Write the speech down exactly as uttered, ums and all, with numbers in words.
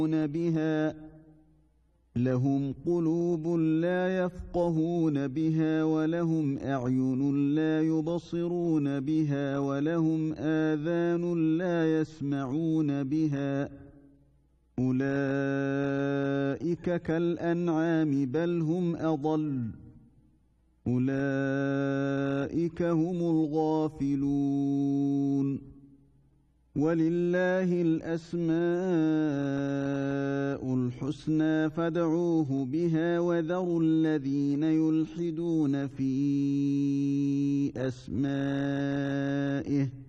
بها لهم قلوب لا يفقهون بها ولهم أعين لا يبصرون بها ولهم آذان لا يسمعون بها أولئك كالأنعام بل هم أضل أولئك هم الغافلون ولله الأسماء الحسنى فادعوه بها وذروا الذين يلحدون في أسمائه